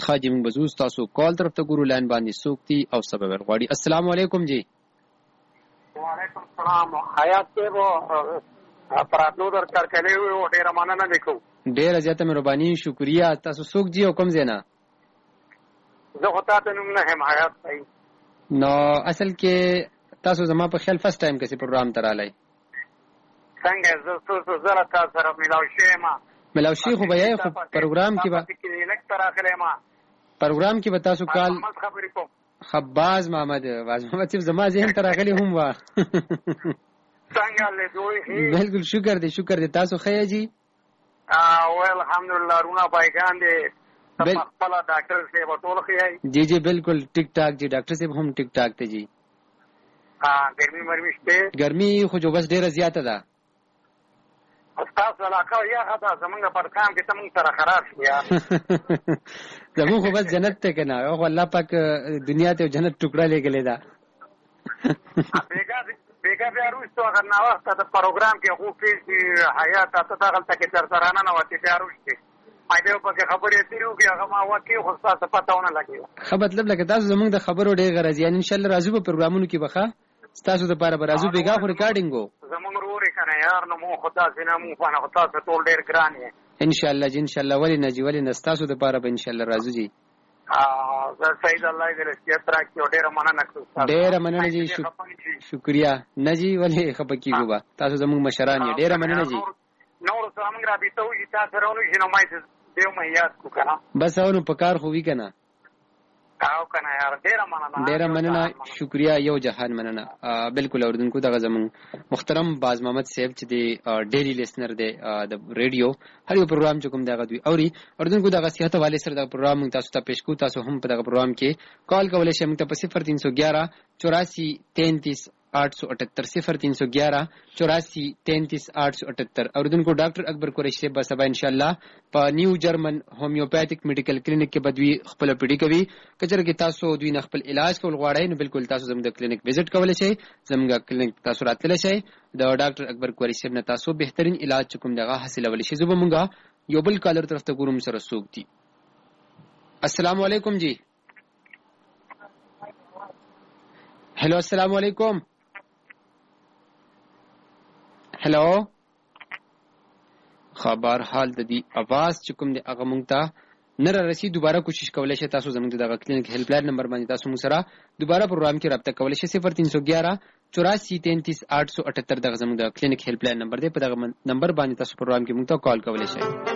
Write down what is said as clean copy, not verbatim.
خاجم بزوز تاسو کال طرف ته ګورو لاین باندې سوکتي او سبب ورغواړي. السلام علیکم جی. وعلیکم السلام. حیات ته وو پراتلو در کړکلې وو ډیر مننه وکړو. ډیر زیاته مهرباني شکریا. تاسو سوک جی او کوم زینا؟ زه هوتا ته نوم نه هم حیات صحیح. نو اصل کې تاسو زما په خیال فرست ټایم کې پروګرام ترالای. څنګه زه زړه تاسو سره ملاو شي خو بیا خو پروګرام کې به تاسو کال خباز محمد صرف زما ذهن ته راغلی هم وا. څنګه له دوی بالکل شکر دی تاسو خیر جی. الحمدلله رونا بایگان دي خپل ډاکټر صاحب ټول خیر جی بالکل ټیک ټاک جی. ډاکټر صاحب هم ټیک ټاک ته جی. ګرمي مرمشته ګرمي خو جو بس ډیره زیاته ده. تاسو علاقه یا غدا زمونږ پر کام کې تمون سره خراب شي یا زمون خو بس جنت ته کنه او الله پاک دنیا ته جنت ټوکړه لګلې ده. بیګا بیا روستو اگر نا وخت ته پروګرام کې خو فیس حیات ته دغلت کې تر سرانه نه وتی بیا روستي مایده په خبرې تیرو کې هغه ما وکی خو تاسو پتاونه لګي. خو مطلب لکه تاسو زمونږ د خبرو ډېر غرض یعنی ان شاء الله راځو په پروګرامونو کې بخا تاسو د پاره راځو بیګا خو ریکارډینګ وو زمونږ وروري کنه یار نو مو خدا سينه مو فانا خدا ته ټول ډېر ګران یې ان شاء الله جی. ان شاء الله ولی نجی ولی نستاسو د پاره به ان شاء الله راځو جی. سید الله دې سترا کې ډېر مننه کوم. ډېر مننه جی. شکریا نجی ولی خپکیږو با تاسو زموږ مشران یې. ډېر مننه جی. نور څنګه را بيته وي تاسو راونو شنو مای دیو مې یاد کو کنه بس اونو پکار خو وی کنه او کنه یار ډېر مننه شکریا یو جهان مننه. بالکل اوردونکو دغه زمون محترم باز محمد صاحب چې دی ډیلی لیسنر دی د ریډیو هر یو پروګرام چې کوم دغه دوی اوري اوردونکو دغه صحت حواله سره دغه پروګرام تاسو ته پېښ کو. تاسو هم په دغه پروګرام کې کال کولای شئ موږ ته په 0311 84 33 878 0311 84 33 878. اوردونکو ډاکټر اکبر قریشی صاحب سبا ان شاء الله په نیو جرمن هومیوپیتھک میډیکل کلینیک کې بدوی خپل پډی کوي. کچره کې تاسو دوی نه خپل علاج کول غواړئ نو بالکل تاسو زموږ د کلینیک وزټ کولای شئ. زموږ کلینیک تاسو راتللی شئ د ډاکټر اکبر قریشی صاحب نه تاسو بهترین علاج کوم دغه حاصلول شئ. زه به مونږه یو بل کالر طرف ته ګورم سره سوګتی. السلام علیکم جی. هلو السلام علیکم. هلو خبر حال د دې आवाज چې کوم دی هغه مونږ ته نه را رسي. دوباره کوشش کولای شئ تاسو زموږ دغه کلینیک هیلپ لاین نمبر باندې تاسو موږ سره دوباره پروګرام کې رابطه کولای شئ. 0311 84 33 878 دغه زموږ د کلینیک هیلپ لاین نمبر دی. په دغه نمبر باندې تاسو پروګرام کې موږ ته کال کولای شئ.